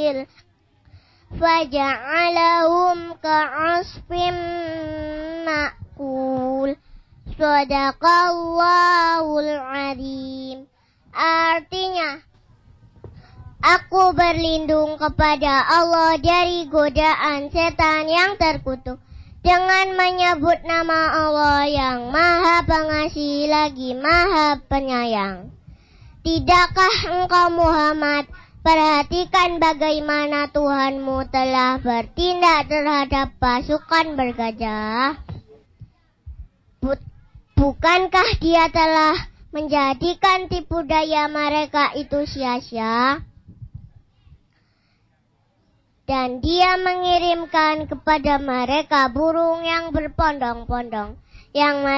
fil faja'alahum ka'asfim ma'kul. Shadaqallahul azim. Artinya, aku berlindung kepada Allah dari godaan setan yang terkutuk dengan menyebut nama Allah yang Maha Pengasih lagi Maha Penyayang. Tidakkah engkau Muhammad perhatikan bagaimana Tuhanmu telah bertindak terhadap pasukan bergajah? Bukankah Dia telah menjadikan tipu daya mereka itu sia-sia? Dan Dia mengirimkan kepada mereka burung yang berpondong-pondong, yang